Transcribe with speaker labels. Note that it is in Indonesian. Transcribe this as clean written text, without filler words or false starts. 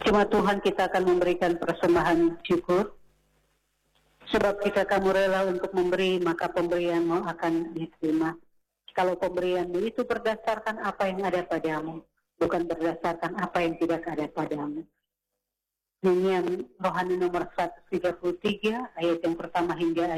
Speaker 1: Cuma Tuhan kita akan memberikan persembahan syukur. Sebab jika kamu rela untuk memberi, maka pemberianmu akan diterima. Kalau pemberianmu itu berdasarkan apa yang ada padamu, bukan berdasarkan apa yang tidak ada padamu. Nyanyian Rohani nomor 133, ayat yang pertama hingga